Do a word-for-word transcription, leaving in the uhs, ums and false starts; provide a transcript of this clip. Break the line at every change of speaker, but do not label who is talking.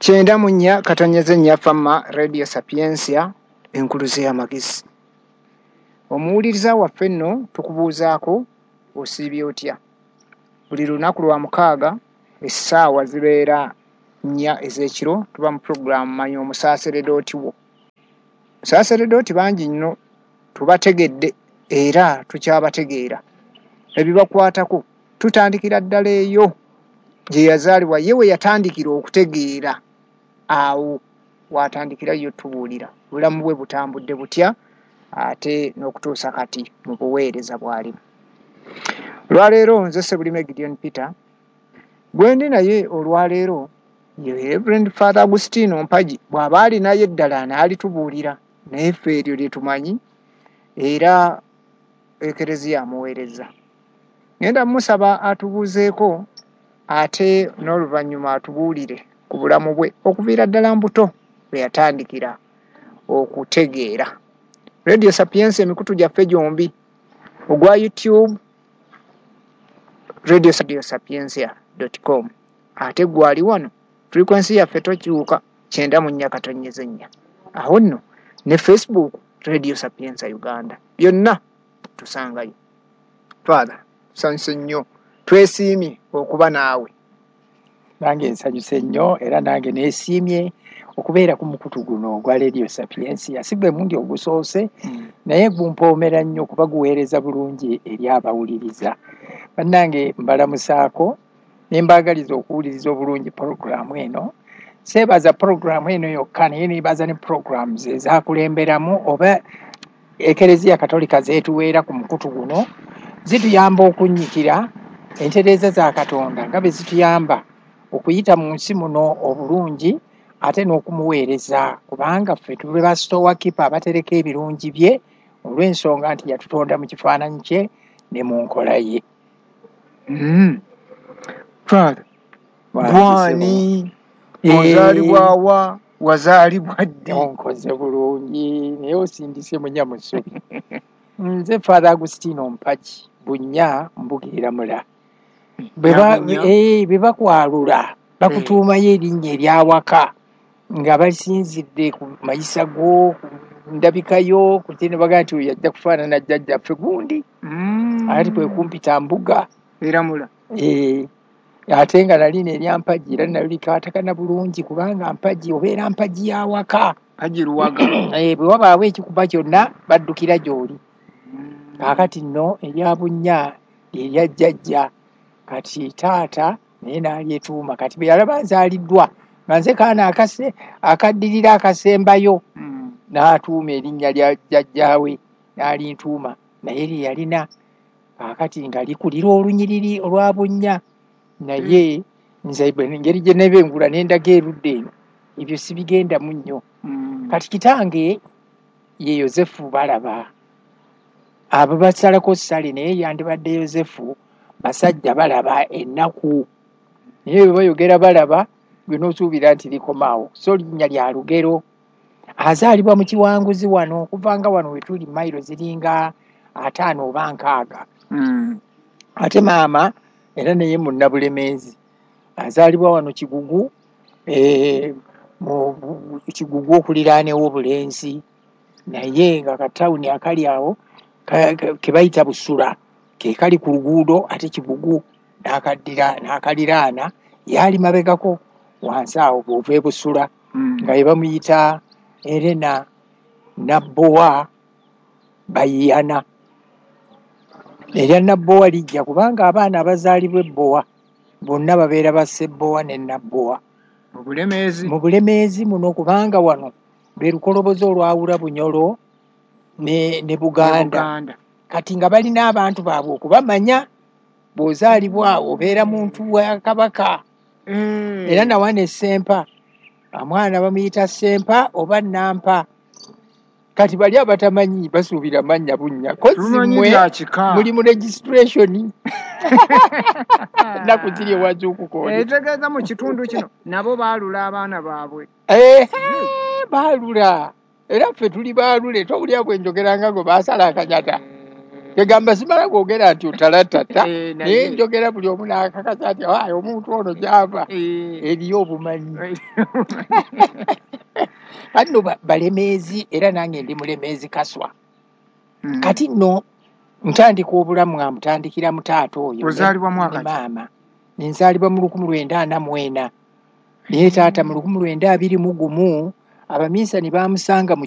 Kyenda mu nnya katonyeze nnya Fama Radio Sapiensia enkuluze y'amagezi. Omuwuliriza waffe nno tukubuuzaako osiibye otya? Buli lunaku lwa mukaaga essaawa zibeera nnya ez'ekiro tuba mu puroguramu Manya Omusaaseredo Otiwo. Musaaseredo oti bangi nnyo tubategedde era tukyabategeera. Ebibakwatako tutandikira ddala eyo gye yazaalibwa ye we yatandikira okutegeera. Awo watandikira yo tubuulira bulamu bwe butambudde butya ate n'okutuusa kati mu buweereza bwalimu. Olwaleero nze Sebulime Gideon Peter gwendi naye olwaleero ye Reverend Father Agustino Mpagi bw'aba ali naye ddala anaalitubuulira naye ffe eryo lye tumanyi era ekereziya amuweereza. Ngenda musaba atubuuzeeko ate n'oluvannyuma atubuulire ku bulamu bwe okuviira ddala mbuto bwe yatandikira okutegeera. Radio Sapiensia emikutu gyaffe gyombi ogwa YouTube radio sapiensia dot com ate gwali wano frequency yaffe tokyuka kyenda mu nnya katonyeze nnya. Awo nno ne Facebook Radio Sapiensia Uganda byonna tusangayo. Father tusanyuse nnyo twesiimye okuba naawe.
Nange nsanyuse nnyo era nange neesiimye okubeera ku mukutu guno ogwa Radio Sapiensia. Si gwe mundi ogusoose mm. naye gumpoomera nnyo kuba guweereza bulungi eri abawuliriza. Bannange mbalamusaako ne mbaagaliza okuwuliriza obulungi puroguramu eno. Seebaza puroguramu eno yokka naye neebaza ne programs ezaakulemberamu oba ekereziya katolika zeetuweera ku mukutu guno zituyamba okunnyikira entereeza za Katonda nga bwe zituyamba okuyita mu nsi muno obulungi ate n'okumuweereza kubanga ffe tube ba stowakipa abatereka ebirungi bye olw'ensonga nti yatutonda mu kifaananyi kye ne mu nkola ye.
Mm. Father, Bwani, wazaalibwa wa, wazaalibwa ddi?
Onkoze bulungi, naye osindise munya mu ssubi. Nze Father Agustino Mpagi, Bunya Mbugeera Mula. Bwe bakwalula, bakutuumayo erinnya eryawaka nga basinzidde ku mayisa go, ku ndabika yo, kuti ne bagamba nti yajja kufaanana jjajjaffe gundi.
Mm.
Ati kwe kumpita Mbuga.
Era Mula.
Eh, ate nga nali nerya Mpagi era nali likaatakana bulungi kubanga Mpagi obeera Mpagi yawaka.
Mpagi Luwaga.
Eh, bwe wabaawo ekikuba kyonna baddukira gy'oli. Kaakati nno erya Bunya erya jjajja kati taata naye n'alyetuuma kati bwe yalaba nzaaliddwa nga nze kaana akase akaddirira akasembayo mm. n'atuuma erinnya lya jjajjaawe n'alintuuma naye lye yalina kaakati nga likulira olunyiriri olwa Bunya naye mm. nze engeri gye nebengula n'endaga erudde eno ebyo sibigendamu nnyo mm. kati kitange ye Yozefu Balaba abo basalako ssale naye yandibadde Yozefu basajja balaba ennaku naye bwe bayogera balaba gwe n'osuubira nti likomaawo so linnya lya lugero. Azaalibwa mu kiwanguzi wano okuvanga wano we tuli mayiro ziringa ataano oba nkaaga mm. ate maama era naye munnabulemeezi azaalibwa wano Kigugu e, mu Kigugu okuliraanewo Bulenzi naye nga katawuni akali awo ke bayita Busula ke kali ku luguudo ate Kigugu n'akaddira n'akaliraana yali mabegako wansi awo bw'ova e Busula mm. nga ye bamuyita Erena Nabbowa Bayiyana. Erya Nabbowa lijja kubanga abaana abazaalibwa Ebbowa bonna babeera ba Ssebbowa ne Nabbowa
mu Bulemeezi
mu Bulemeezi muno kubanga wano lwe lukolobozi olwawula Bunyolo ne, ne Buganda. Buganda kati nga balina abantu baabwe okubamanya bw'ozaalibwa obeera muntu wa Kabaka mm. era nawane Ssempa omwana bamuyita Ssempa oba Nampa kati bali abatamanyi basuubira mannya Bunya kozimwe muli mu registration naku ziri ewazuukuko
etegeeza mu kitundu kino nabo baalula abaana baabwe
eh baalula era ffe tuli baalule towulya bwe njogeranga ngo baasala akanyata egamba simala kwogera nti otalatata
Eh, naye.
naye njogera buli omu n'akakasa ati "Wayi, omuntu ono gy'ava
Eh.
eriyo obumanyi." Banno ba- balemeezi era nange ndi mulemeezi kaswa.
Mm.
Kati nno ntandika obulamu nga mutandikira mu taata oyo
Ozaalibwa
ne-
mwaka
ne
ki?
maama. Nenzaalibwa mu lukumi lwenda ana mu ena naye taata mu lukumi lwenda abiri mu gumu abaminsani baamusanga mu